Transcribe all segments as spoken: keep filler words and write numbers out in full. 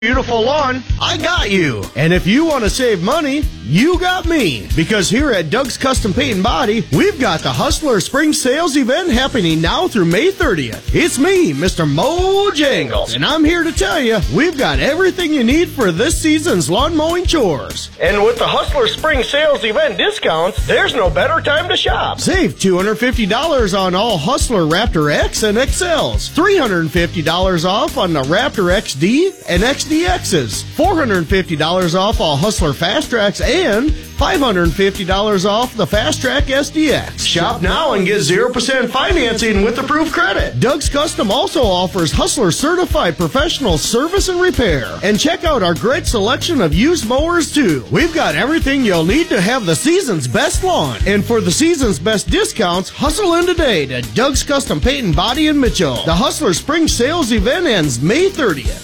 Beautiful lawn, I got you. And if you want to save money, you got me. Because here at Doug's Custom Paint and Body, we've got the Hustler Spring Sales event happening now through May thirtieth. It's me, Mister Mojangles, and I'm here to tell you, we've got everything you need for this season's lawn mowing chores. And with the Hustler Spring Sales event discounts, there's no better time to shop. Save two hundred fifty dollars on all Hustler Raptor X and X Ls, three hundred fifty dollars off on the Raptor X D and X D X's, four hundred fifty dollars off all Hustler Fast Tracks, and five hundred fifty dollars off the Fast Track S D X. Shop now and get zero percent financing with approved credit. Doug's Custom also offers Hustler Certified Professional Service and Repair. And check out our great selection of used mowers too. We've got everything you'll need to have the season's best lawn. And for the season's best discounts, hustle in today to Doug's Custom Paint and Body in Mitchell. The Hustler Spring Sales event ends May thirtieth.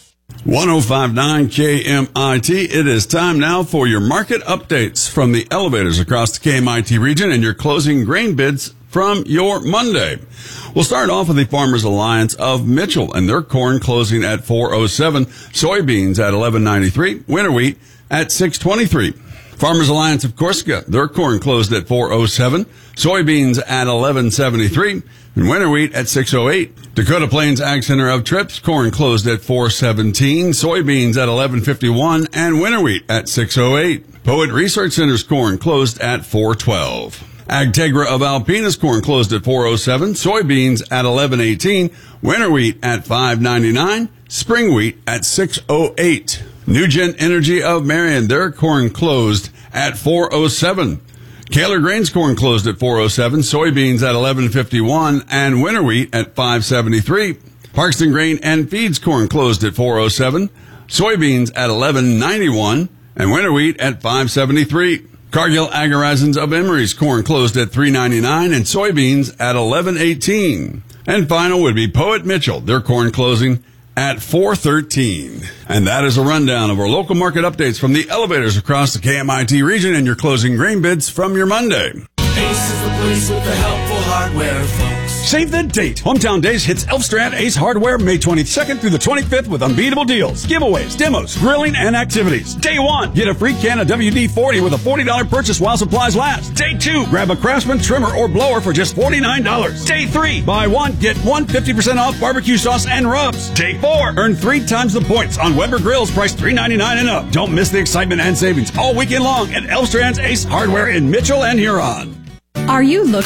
one oh five point nine K M I T. It is time now for your market updates from the elevators across the K M I T region and your closing grain bids from your Monday. We'll start off with the Farmers Alliance of Mitchell and their corn closing at four oh seven, soybeans at eleven ninety-three, winter wheat at six twenty-three. Farmers Alliance of Corsica, their corn closed at four oh seven, soybeans at eleven seventy-three, and winter wheat at six oh eight. Dakota Plains Ag Center of Trips, corn closed at four seventeen, soybeans at eleven fifty-one, and winter wheat at six oh eight. Poet Research Center's corn closed at four twelve. Agtegra of Alpena's corn closed at four oh seven, soybeans at eleven eighteen, winter wheat at five ninety-nine, spring wheat at six oh eight. Nugent Energy of Marion, their corn closed at four oh seven. Kaler Grains corn closed at four oh seven, soybeans at eleven fifty-one, and winter wheat at five seventy-three. Parkston Grain and Feeds corn closed at four oh seven, soybeans at eleven ninety-one, and winter wheat at five seventy-three. Cargill Agarizons of Emery's corn closed at three ninety-nine, and soybeans at eleven eighteen. And final would be Poet Mitchell, their corn closing at four thirteen. And that is a rundown of our local market updates from the elevators across the K M I T region and your closing grain bids from your Monday. Ace is the place with the helpful hardware, folks. Save the date. Hometown Days hits Elfstrand Ace Hardware May twenty-second through the twenty-fifth with unbeatable deals, giveaways, demos, grilling, and activities. Day one, get a free can of W D forty with a forty dollars purchase while supplies last. Day two, grab a Craftsman trimmer or blower for just forty-nine dollars. Day three, buy one, get one fifty percent off barbecue sauce and rubs. Day four, earn three times the points on Weber grills priced three ninety-nine and up. Don't miss the excitement and savings all weekend long at Elfstrand's Ace Hardware in Mitchell and Huron. Are you looking